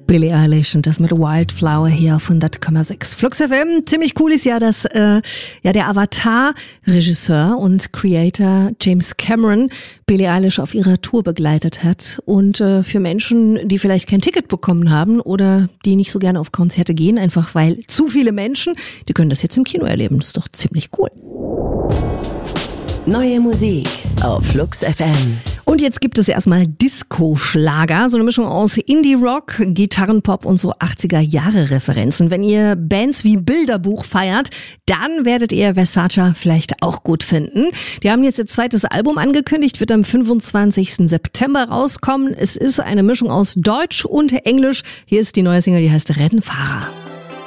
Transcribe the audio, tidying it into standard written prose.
Billie Eilish und das mit Wildflower hier auf 100,6 Flux FM. Ziemlich cool ist ja, dass der Avatar-Regisseur und Creator James Cameron Billie Eilish auf ihrer Tour begleitet hat. Und für Menschen, die vielleicht kein Ticket bekommen haben oder die nicht so gerne auf Konzerte gehen, einfach weil zu viele Menschen, die können das jetzt im Kino erleben. Das ist doch ziemlich cool. Neue Musik auf Flux FM. Und jetzt gibt es erstmal Disco-Schlager, so eine Mischung aus Indie-Rock, Gitarrenpop und so 80er-Jahre-Referenzen. Wenn ihr Bands wie Bilderbuch feiert, dann werdet ihr Versace vielleicht auch gut finden. Die haben jetzt ihr zweites Album angekündigt, wird am 25. September rauskommen. Es ist eine Mischung aus Deutsch und Englisch. Hier ist die neue Single, die heißt Rennfahrer.